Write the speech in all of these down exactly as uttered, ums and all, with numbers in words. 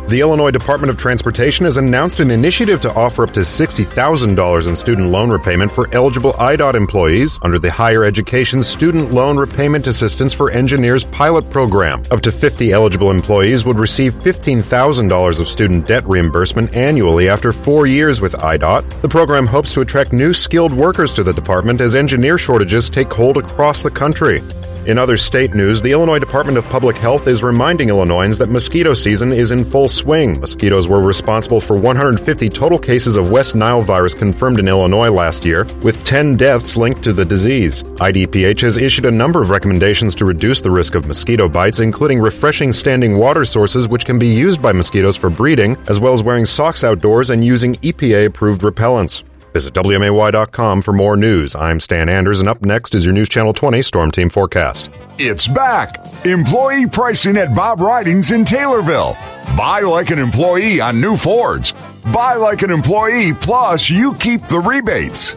The Illinois Department of Transportation has announced an initiative to offer up to sixty thousand dollars in student loan repayment for eligible I D O T employees under the Higher Education Student Loan Repayment Assistance for Engineers pilot program. Up to fifty eligible employees would receive fifteen thousand dollars of student debt reimbursement annually after four years with I D O T. The program hopes to attract new skilled workers to the department as engineer shortages take hold across the country. In other state news, the Illinois Department of Public Health is reminding Illinoisans that mosquito season is in full swing. Mosquitoes were responsible for one hundred fifty total cases of West Nile virus confirmed in Illinois last year, with ten deaths linked to the disease. I D P H has issued a number of recommendations to reduce the risk of mosquito bites, including refreshing standing water sources which can be used by mosquitoes for breeding, as well as wearing socks outdoors and using E P A-approved repellents. Visit W M A Y dot com for more news. I'm Stan Anders, and up next is your News Channel twenty Storm Team forecast. It's back. Employee pricing at Bob Ridings in Taylorville. Buy like an employee on new Fords. Buy like an employee, plus you keep the rebates.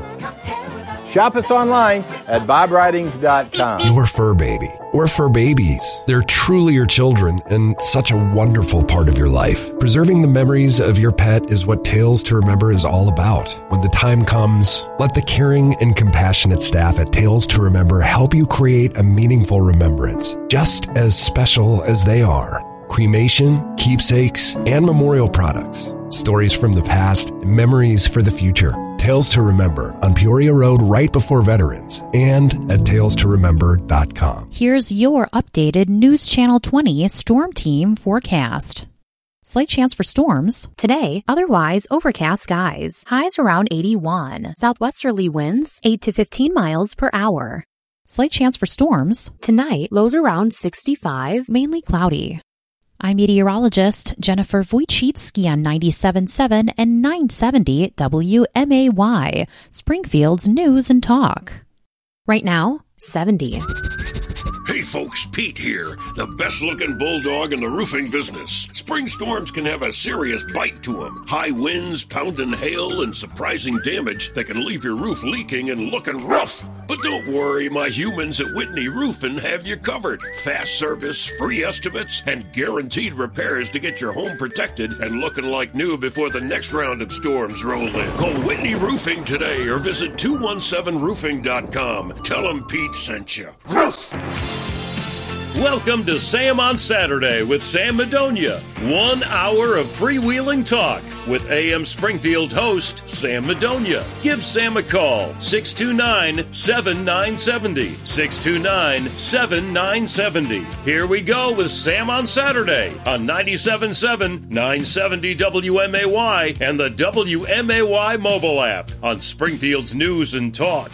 Shop us online at bob ridings dot com. Your fur baby, or fur babies. They're truly your children and such a wonderful part of your life. Preserving the memories of your pet is what Tales to Remember is all about. When the time comes, let the caring and compassionate staff at Tales to Remember help you create a meaningful remembrance, just as special as they are. Cremation, keepsakes, and memorial products. Stories from the past, memories for the future. Tales to Remember on Peoria Road right before Veterans and at tales to remember dot com. Here's your updated News Channel twenty Storm Team forecast. Slight chance for storms. Today, otherwise overcast skies. Highs around eighty-one. Southwesterly winds eight to fifteen miles per hour. Slight chance for storms. Tonight, lows around sixty-five, mainly cloudy. I'm meteorologist Jennifer Wojcicki on ninety-seven point seven and nine seventy W M A Y, Springfield's News and Talk. Right now, seventy. Hey folks, Pete here, the best-looking bulldog in the roofing business. Spring storms can have a serious bite to them. High winds, pounding hail, and surprising damage that can leave your roof leaking and looking rough. But don't worry, my humans at Whitney Roofing have you covered. Fast service, free estimates, and guaranteed repairs to get your home protected and looking like new before the next round of storms roll in. Call Whitney Roofing today or visit two one seven roofing dot com. Tell them Pete sent you. Roof! Welcome to Sam on Saturday with Sam Madonia. One hour of freewheeling talk with A M Springfield host Sam Madonia. Give Sam a call, six two nine, seven nine seven zero, six two nine, seven nine seven zero. Here we go with Sam on Saturday on ninety-seven point seven, nine seventy W M A Y and the W M A Y mobile app on Springfield's News and Talk.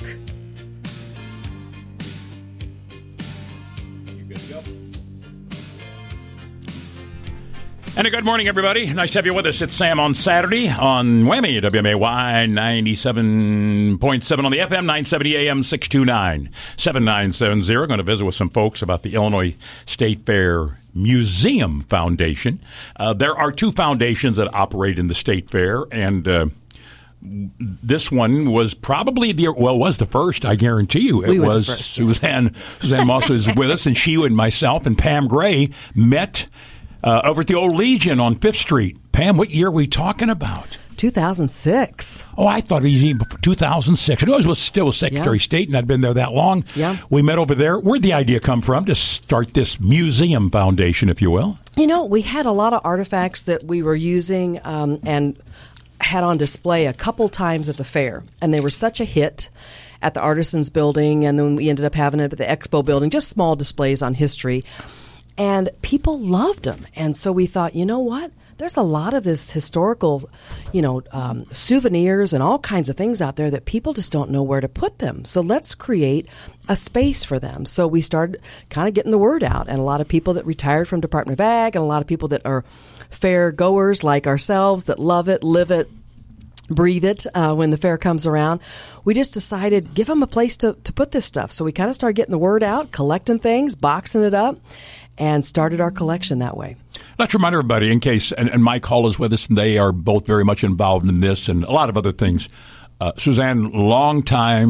And a good morning, everybody. Nice to have you with us. It's Sam on Saturday on Whammy, W M A Y ninety-seven point seven on the F M, nine seventy A M, six two nine, seven nine seven zero. Going to visit with some folks about the Illinois State Fair Museum Foundation. Uh, there are two foundations that operate in the State Fair, and uh, this one was probably the, well, was the first, I guarantee you. It we was first, Suzanne. Suzanne Moss was with us, and she and myself and Pam Gray met Uh, over at the Old Legion on Fifth Street. Pam, what year are we talking about? two thousand six. Oh, I thought it was even two thousand six. I knew it was still Secretary Yeah. of State, and I'd been there that long. Yeah. We met over there. Where'd the idea come from to start this museum foundation, if you will? You know, we had a lot of artifacts that we were using um, and had on display a couple times at the fair, and they were such a hit at the Artisans Building, and then we ended up having it at the Expo Building, just small displays on history. And people loved them. And so we thought, you know what? There's a lot of this historical, you know, um, souvenirs and all kinds of things out there that people just don't know where to put them. So let's create a space for them. So we started kind of getting the word out. And a lot of people that retired from Department of Ag and a lot of people that are fair goers like ourselves that love it, live it, breathe it uh, when the fair comes around. We just decided, give them a place to, to put this stuff. So we kind of started getting the word out, collecting things, boxing it up, and started our collection that way. Let's remind everybody, in case, and, and Mike Hall is with us, and they are both very much involved in this and a lot of other things. Uh, Suzanne, long time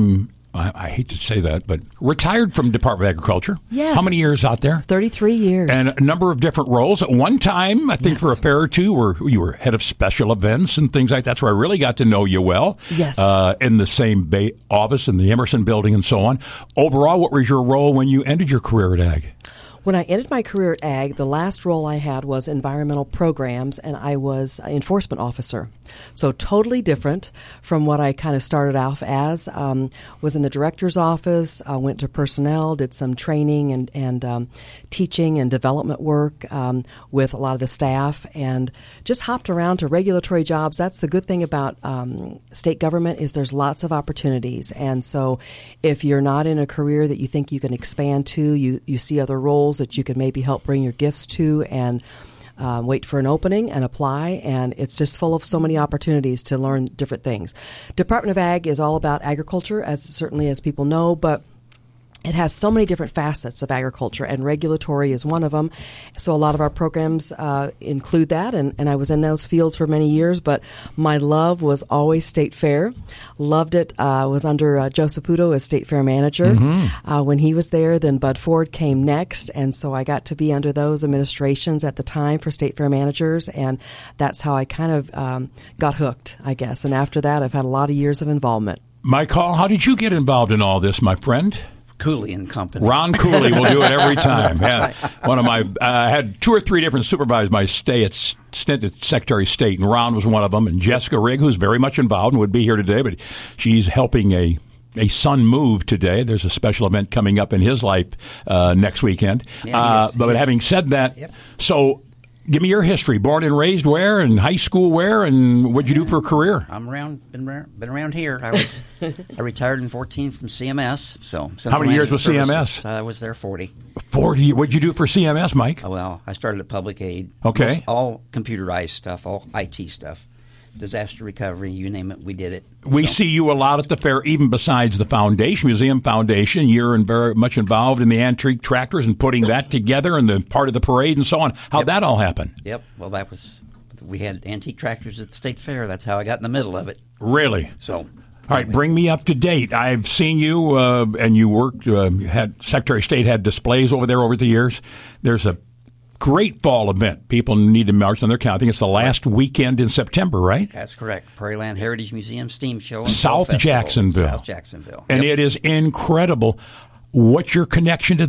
I, I hate to say that, but retired from Department of Agriculture. Yes. How many years out there? thirty-three years. And a number of different roles. At one time, I think Yes. for a pair or two, where you were head of special events and things like that. That's where I really got to know you well. Yes. Uh, in the same Bay office in the Emerson building and so on. Overall, what was your role when you ended your career at Ag? When I ended my career at Ag, the last role I had was environmental programs, and I was an enforcement officer. So totally different from what I kind of started off as. Um, was in the director's office, uh, went to personnel, did some training and, and um, teaching and development work um, with a lot of the staff, and just hopped around to regulatory jobs. That's the good thing about um, state government is there's lots of opportunities. And so if you're not in a career that you think you can expand to, you, you see other roles that you can maybe help bring your gifts to, and Um, wait for an opening and apply, and it's just full of so many opportunities to learn different things. Department of Ag is all about agriculture, as certainly as people know, but it has so many different facets of agriculture, and regulatory is one of them. So a lot of our programs uh, include that, and, and I was in those fields for many years, but my love was always State Fair. Loved it. I uh, was under uh, Joe Saputo as State Fair manager Mm-hmm. uh, when he was there. Then Bud Ford came next, and so I got to be under those administrations at the time for State Fair managers, and that's how I kind of um, got hooked, I guess. And after that, I've had a lot of years of involvement. Mike Hall, how did you get involved in all this, my friend? Cooley and Company. Ron Cooley will do it every time. Yeah, one of my uh, I had two or three different supervisors my stay at stint at Secretary of State, and Ron was one of them. And Jessica Rigg, who's very much involved and would be here today, but she's helping a a son move today. There's a special event coming up in his life uh, next weekend. Yeah, uh, he is, but he is. having said that, Yep. so. Give me your history. Born and raised where, and high school where, and what'd you do for a career? I'm around, been around, been around here. I was, I retired in fourteen from C M S. So How many years was C M S? Services. I was there forty. Forty. What'd you do for C M S, Mike? Oh, well, I started at Public Aid. Okay. Most- all computerized stuff, all I T stuff, disaster recovery, you name it, we did it. We So- see you a lot at the fair, even besides the Foundation, Museum Foundation. You're in very much involved in the antique tractors and putting that together and the part of the parade and so on. How'd Yep. that all happen? Yep. Well, that was, we had antique tractors at the State Fair. That's how I got in the middle of it. Really? So. All right, bring me up to date. I've seen you, uh, and you worked, uh, had Secretary of State had displays over there over the years. There's a great fall event. People need to march on their calendar. I think it's the last weekend in September, right? That's correct. Prairie Land Heritage Museum Steam Show. and South Fall Festival. Jacksonville. South Jacksonville. And Yep. it is incredible. What's your connection to